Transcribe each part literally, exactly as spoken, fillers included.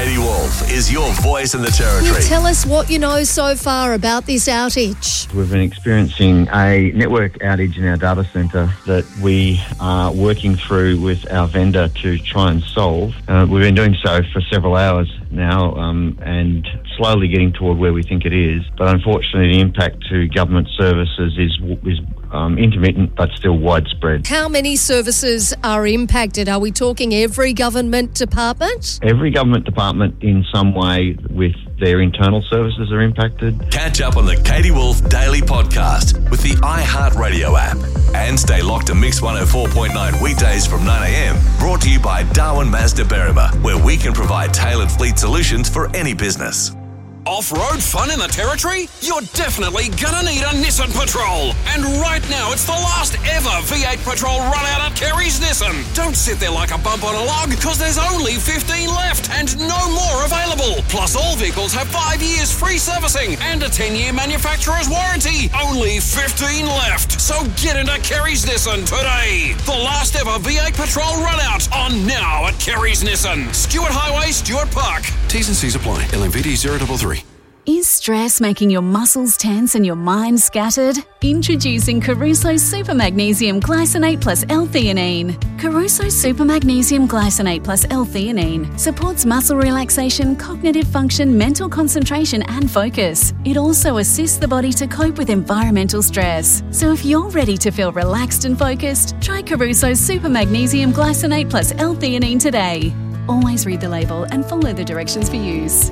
Katie Wolf is your voice in the territory. Tell us what you know so far about this outage. We've been experiencing a network outage in our data centre that we are working through with our vendor to try and solve. Uh, we've been doing so for several hours now um, and slowly getting toward where we think it is. But unfortunately, the impact to government services is is um, intermittent but still widespread. How many services are impacted? Are we talking every government department? Every government department in some way with their internal services are impacted. Catch up on the Katie Wolf Daily Podcast with the iHeartRadio app. And stay locked to Mix one oh four point nine weekdays from nine a.m. Brought to you by Darwin Mazda Berrima, where we can provide tailored fleet solutions for any business. Off-road fun in the territory? You're definitely gonna need a Nissan Patrol. And right now, it's the last ever V eight Patrol run out at Kerry's Nissan. Don't sit there like a bump on a log, because there's only fifteen left and no more available. Plus, all vehicles have five years free servicing and a ten-year manufacturer's warranty. Only fifteen left. So get into Kerry's Nissan today. The last ever V eight Patrol run out on now at Kerry's Nissan. Stewart Highway, Stewart Park. T's and C's apply. L M V D zero three three. Is stress making your muscles tense and your mind scattered? Introducing Caruso Super Magnesium Glycinate Plus L-Theanine. Caruso Super Magnesium Glycinate Plus L-Theanine supports muscle relaxation, cognitive function, mental concentration and focus. It also assists the body to cope with environmental stress. So if you're ready to feel relaxed and focused, try Caruso Super Magnesium Glycinate Plus L-Theanine today. Always read the label and follow the directions for use.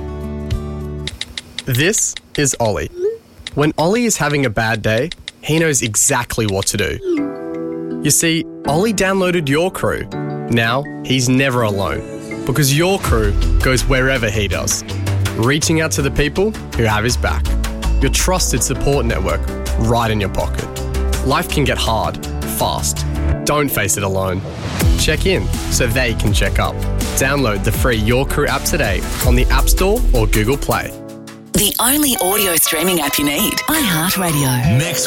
This is Ollie. When Ollie is having a bad day, he knows exactly what to do. You see, Ollie downloaded Your Crew. Now, he's never alone, because Your Crew goes wherever he does, reaching out to the people who have his back. Your trusted support network right in your pocket. Life can get hard, fast. Don't face it alone. Check in so they can check up. Download the free Your Crew app today on the App Store or Google Play. The only audio streaming app you need. iHeartRadio. Mix